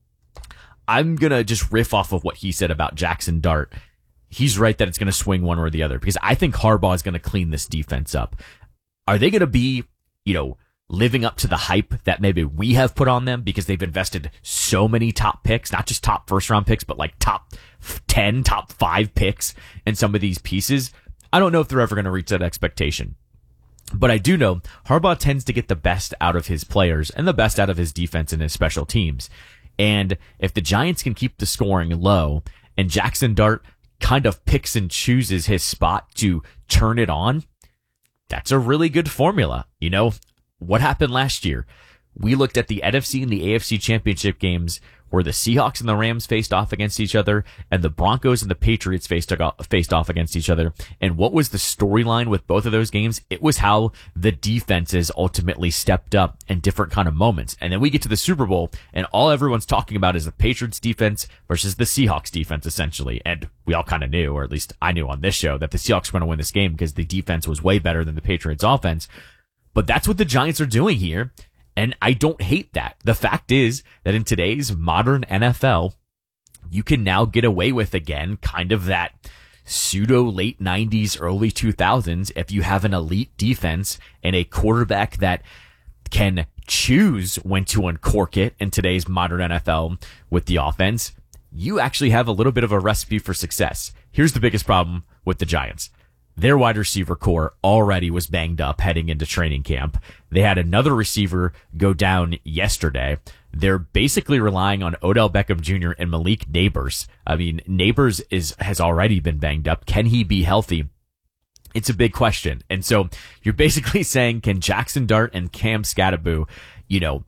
S9: I'm going to just riff off of what he said about Jackson Dart. He's right that it's going to swing one or the other, because I think Harbaugh is going to clean this defense up. Are they going to be, you know, living up to the hype that maybe we have put on them because they've invested so many top picks, not just top first round picks, but like top ten, top five picks in some of these pieces? I don't know if they're ever going to reach that expectation. But I do know Harbaugh tends to get the best out of his players and the best out of his defense and his special teams. And if the Giants can keep the scoring low and Jackson Dart kind of picks and chooses his spot to turn it on, that's a really good formula. You know, what happened last year? We looked at the N F C and the A F C championship games where the Seahawks and the Rams faced off against each other and the Broncos and the Patriots faced, faced off against each other. And what was the storyline with both of those games? It was how the defenses ultimately stepped up in different kind of moments. And then we get to the Super Bowl and all everyone's talking about is the Patriots defense versus the Seahawks defense, essentially. And we all kind of knew, or at least I knew on this show, that the Seahawks were going to win this game because the defense was way better than the Patriots offense. But that's what the Giants are doing here. And I don't hate that. The fact is that in today's modern N F L, you can now get away with, again, kind of that pseudo late nineties, early two thousands if you have an elite defense and a quarterback that can choose when to uncork it in today's modern N F L with the offense. You actually have a little bit of a recipe for success. Here's the biggest problem with the Giants. Their wide receiver core already was banged up heading into training camp. They had another receiver go down yesterday. They're basically relying on Odell Beckham Junior and Malik Neighbors. I mean, Neighbors is has already been banged up. Can he be healthy? It's a big question. And so you're basically saying, can Jackson Dart and Cam Skattebo, you know,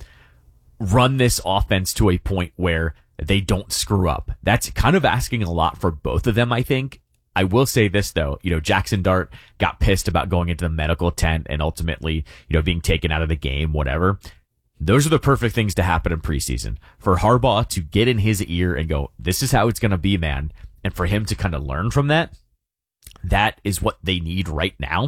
S9: run this offense to a point where they don't screw up? That's kind of asking a lot for both of them, I think. I will say this though, you know, Jackson Dart got pissed about going into the medical tent and ultimately, you know, being taken out of the game, whatever. Those are the perfect things to happen in preseason. For Harbaugh to get in his ear and go, this is how it's going to be, man. And for him to kind of learn from that, that is what they need right now.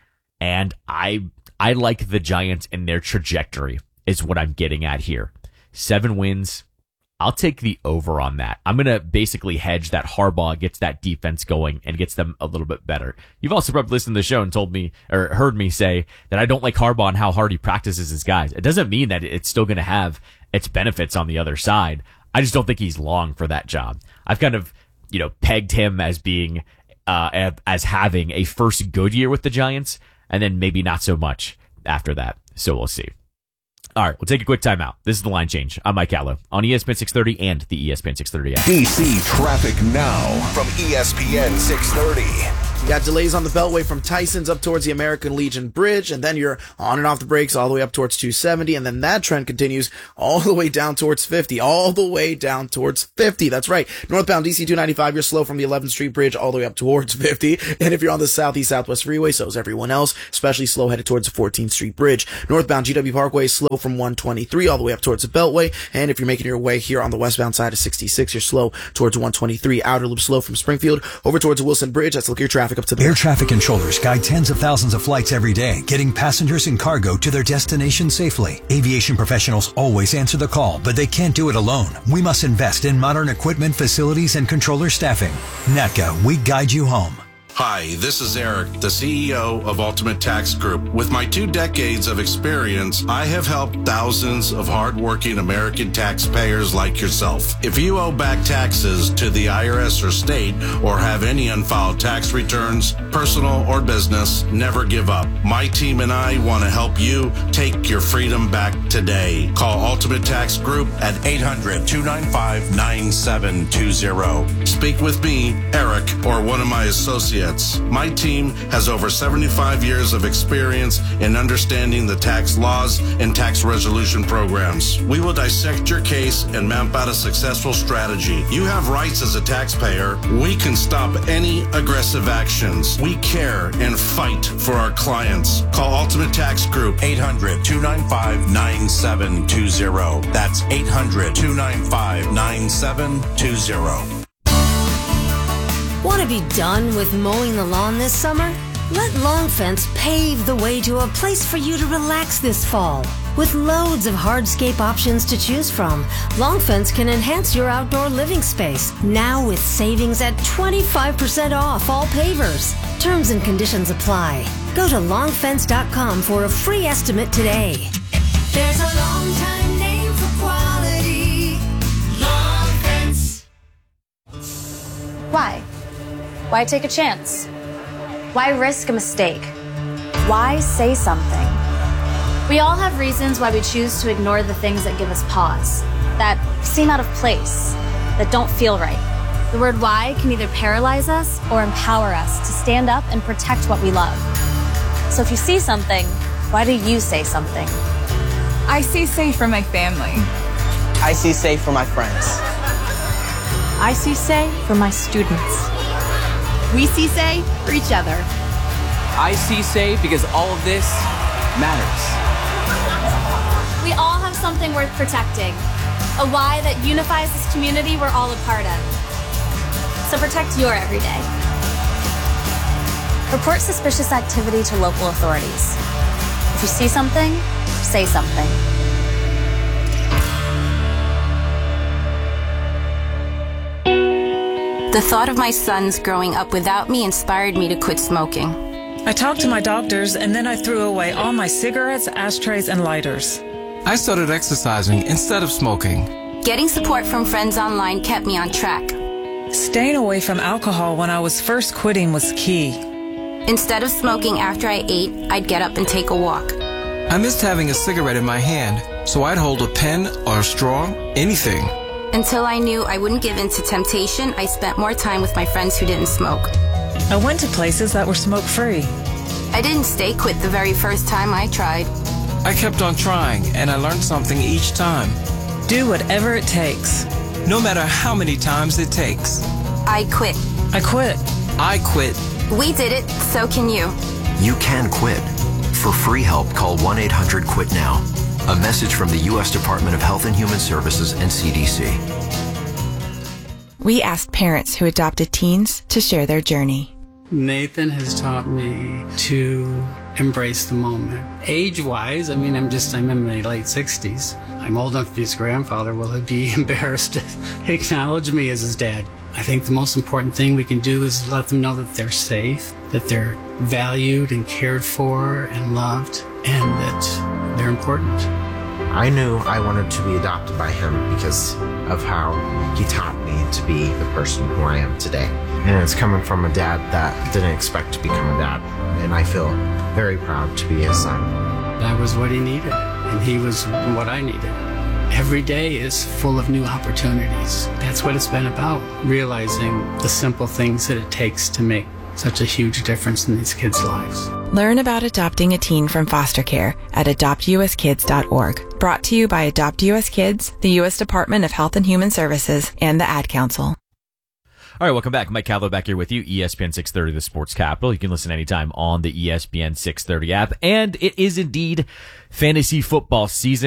S9: And I, I like the Giants and their trajectory is what I'm getting at here. Seven wins. I'll take the over on that. I'm going to basically hedge that Harbaugh gets that defense going and gets them a little bit better. You've also probably listened to the show and told me or heard me say that I don't like Harbaugh and how hard he practices his guys. It doesn't mean that it's still going to have its benefits on the other side. I just don't think he's long for that job. I've kind of, you know, pegged him as being, uh, as having a first good year with the Giants and then maybe not so much after that. So we'll see. All right, we'll take a quick timeout. This is The Line Change. I'm Mike Callow on E S P N six thirty and the E S P N six thirty app.
S10: D C traffic now from E S P N six thirty.
S11: You got delays on the Beltway from Tyson's up towards the American Legion Bridge, and then you're on and off the brakes all the way up towards two seventy, and then that trend continues all the way down towards fifty, all the way down towards fifty. That's right. Northbound D C two ninety-five, you're slow from the eleventh Street Bridge all the way up towards fifty, and if you're on the Southeast Southwest Freeway, so is everyone else, especially slow headed towards the fourteenth Street Bridge. Northbound G W Parkway, slow from one twenty-three all the way up towards the Beltway, and if you're making your way here on the westbound side of sixty-six, you're slow towards one twenty-three. Outer Loop slow from Springfield over towards the Wilson Bridge. Let's look at your traffic up to the
S1: Air traffic controllers guide tens of thousands of flights every day, getting passengers and cargo to their destination safely. Aviation professionals always answer the call, but they can't do it alone. We must invest in modern equipment, facilities, and controller staffing. NATCA, we guide you home.
S12: Hi, this is Eric, the C E O of Ultimate Tax Group. With my two decades of experience, I have helped thousands of hardworking American taxpayers like yourself. If you owe back taxes to the I R S or state or have any unfiled tax returns, personal or business, never give up. My team and I want to help you take your freedom back today. Call Ultimate Tax Group at eight hundred, two nine five, nine seven two zero. Speak with me, Eric, or one of my associates. My team has over seventy-five years of experience in understanding the tax laws and tax resolution programs. We will dissect your case and map out a successful strategy. You have rights as a taxpayer. We can stop any aggressive actions. We care and fight for our clients. Call Ultimate Tax Group, eight hundred, two nine five, nine seven two zero. That's eight hundred, two nine five, nine seven two zero.
S7: Want to be done with mowing the lawn this summer? Let Long Fence pave the way to a place for you to relax this fall. With loads of hardscape options to choose from, Long Fence can enhance your outdoor living space. Now with savings at twenty-five percent off all pavers. Terms and conditions apply. Go to long fence dot com for a free estimate today.
S2: There's a long time name for quality. Long Fence.
S25: Why? Why take a chance? Why risk a mistake? Why say something? We all have reasons why we choose to ignore the things that give us pause, that seem out of place, that don't feel right. The word why can either paralyze us or empower us to stand up and protect what we love. So if you see something, why do you say something?
S26: I see safe for my family.
S27: I see safe for my friends.
S25: I see say for my students.
S28: We see say for each other.
S29: I see say because all of this matters.
S25: We all have something worth protecting. A why that unifies this community we're all a part of. So protect your everyday. Report suspicious activity to local authorities. If you see something, say something.
S19: The thought of my sons growing up without me inspired me to quit smoking.
S5: I talked to my doctors and then I threw away all my cigarettes, ashtrays, and lighters.
S8: I started exercising instead of smoking.
S19: Getting support from friends online kept me on track.
S5: Staying away from alcohol when I was first quitting was key.
S19: Instead of smoking after I ate, I'd get up and take a walk.
S8: I missed having a cigarette in my hand, so I'd hold a pen or a straw, anything.
S19: Until I knew I wouldn't give in to temptation, I spent more time with my friends who didn't smoke.
S5: I went to places that were smoke-free.
S19: I didn't stay quit the very first time I tried.
S8: I kept on trying, and I learned something each time.
S5: Do whatever it takes.
S8: No matter how many times it takes.
S19: I quit.
S5: I quit.
S8: I quit.
S19: We did it, so can you.
S13: You can quit. For free help, call one eight hundred quit now. A message from the U S Department of Health and Human Services and C D C.
S23: We asked parents who adopted teens to share their journey.
S14: Nathan has taught me to embrace the moment. Age-wise, I mean, I'm just, I'm in my late sixties. I'm old enough to be his grandfather. Will he be embarrassed to acknowledge me as his dad? I think the most important thing we can do is let them know that they're safe, that they're valued and cared for and loved, and that they're important.
S15: I knew I wanted to be adopted by him because of how he taught me to be the person who I am today. And it's coming from a dad that didn't expect to become a dad. And I feel very proud to be his son.
S14: I was what he needed, and he was what I needed. Every day is full of new opportunities. That's what it's been about, realizing the simple things that it takes to make such a huge difference in these kids' lives.
S23: Learn about adopting a teen from foster care at adopt u s kids dot org. Brought to you by Adopt U S Kids, the U S Department of Health and Human Services, and the Ad Council.
S9: All right, welcome back. Mike Callow back here with you, E S P N six thirty, the Sports Capital. You can listen anytime on the E S P N six thirty app. And it is indeed fantasy football season.